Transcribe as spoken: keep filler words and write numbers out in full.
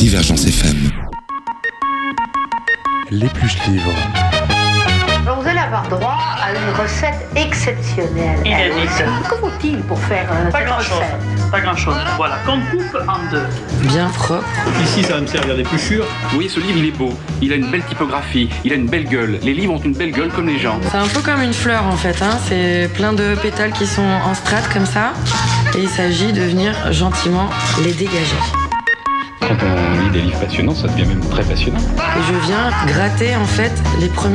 Divergence F M. L'épluche livre. Alors vous allez avoir droit à une recette exceptionnelle. Inédite. Que faut-il pour faire euh, Pas cette grand chose, recette? pas grand chose. Voilà, qu'on coupe en deux. Bien propre. Ici, ça va me servir d'épluchure. Vous voyez, ce livre, il est beau. Il a une belle typographie. Il a une belle gueule. Les livres ont une belle gueule comme les gens. C'est un peu comme une fleur en fait, hein. C'est plein de pétales qui sont en strates comme ça. Et il s'agit de venir gentiment les dégager. Quand on lit des livres passionnants, ça devient même très passionnant. Et je viens gratter en fait les premiers